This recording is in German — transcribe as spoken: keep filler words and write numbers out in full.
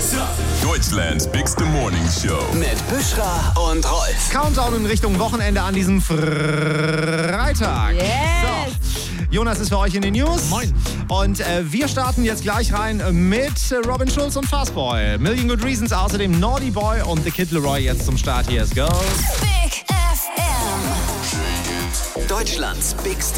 Deutschlands bigste Morning Show. Mit Büschra und Rolf. Countdown in Richtung Wochenende an diesem Freitag. Yes. So, Jonas ist für euch in den News. Moin. Und äh, wir starten jetzt gleich rein mit Robin Schulz und Fastboy. Million Good Reasons, außerdem Naughty Boy und The Kid Laroi jetzt zum Start. Hier ist Go. Big F M. Deutschlands bigste